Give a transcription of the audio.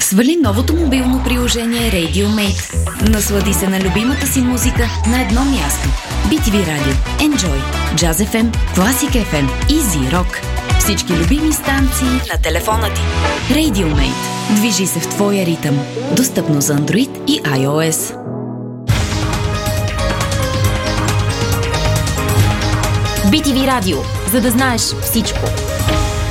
Свали новото мобилно приложение RadioMate. Наслади се на любимата си музика на едно място. BTV Radio, Enjoy, Jazz FM, Classic FM и Z-Rock. Всички любими станции на телефона ти. RadioMate. Движи се в твоя ритъм. Достъпно за Android и iOS. BTV Radio, за да знаеш всичко.